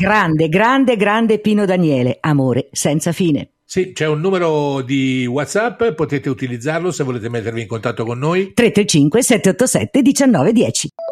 Grande, grande, grande Pino Daniele, amore senza fine. Sì, c'è un numero di WhatsApp, potete utilizzarlo se volete mettervi in contatto con noi. 335 787 1910.